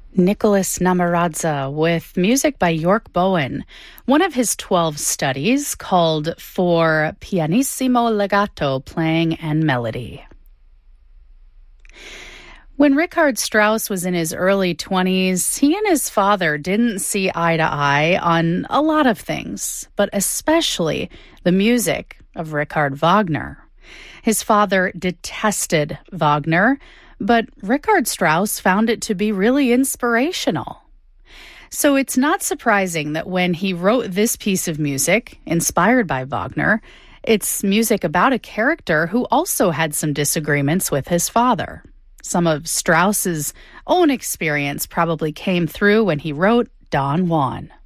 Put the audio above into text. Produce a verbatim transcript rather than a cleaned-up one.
Nicholas Namaradza with music by York Bowen. One of his twelve studies called For Pianissimo Legato Playing and Melody. When Richard Strauss was in his early twenties, he and his father didn't see eye to eye on a lot of things, but especially the music of Richard Wagner. His father detested Wagner, but Richard Strauss found it to be really inspirational. So it's not surprising that when he wrote this piece of music, inspired by Wagner, it's music about a character who also had some disagreements with his father. Some of Strauss's own experience probably came through when he wrote Don Juan.